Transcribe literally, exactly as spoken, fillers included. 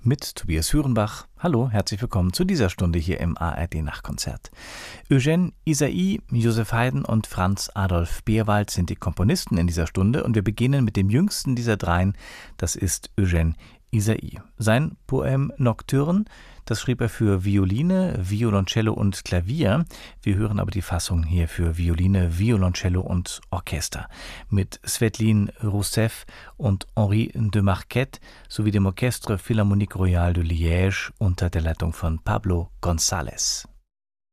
mit Tobias Hürenbach. Hallo, herzlich willkommen zu dieser Stunde hier im A R D-Nachtkonzert. Eugène Ysaÿe, Joseph Haydn und Franz Adolf Beerwald sind die Komponisten in dieser Stunde und wir beginnen mit dem jüngsten dieser dreien, das ist Eugène Ysaÿe. Sein Poème Nocturne, das schrieb er für Violine, Violoncello und Klavier. Wir hören aber die Fassung hier für Violine, Violoncello und Orchester mit Svetline Rousseff und Henri de Marquette sowie dem Orchestre Philharmonique Royale de Liège unter der Leitung von Pablo González.